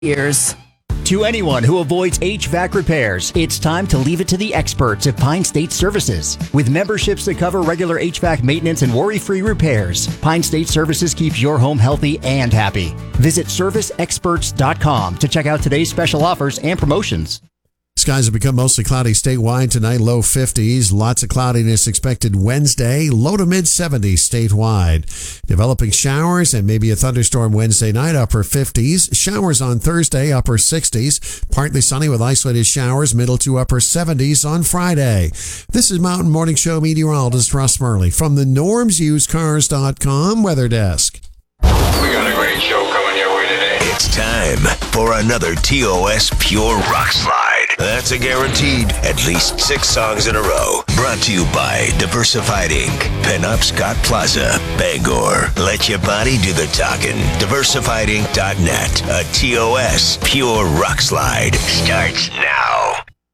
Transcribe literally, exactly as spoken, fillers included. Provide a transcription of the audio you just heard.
years. To anyone who avoids H V A C repairs, it's time to leave it to the experts at Pine State Services. With memberships that cover regular H V A C maintenance and worry-free repairs, Pine State Services keeps your home healthy and happy. Visit service experts dot com to check out today's special offers and promotions. Skies have become mostly cloudy statewide tonight, low fifties. Lots of cloudiness expected Wednesday, low to mid seventies statewide. Developing showers and maybe a thunderstorm Wednesday night, upper fifties. Showers on Thursday, upper sixties. Partly sunny with isolated showers, middle to upper seventies on Friday. This is Mountain Morning Show meteorologist Russ Murley from the norms used cars dot com weather desk. We got a great show coming your way today. It's time for another T O S Pure Rock Slide. That's a guaranteed at least six songs in a row. Brought to you by Diversified Incorporated. Pinup Scott Plaza, Bangor. Let your body do the talking. diversified inc dot net. A T O S Pure Rock Slide starts now.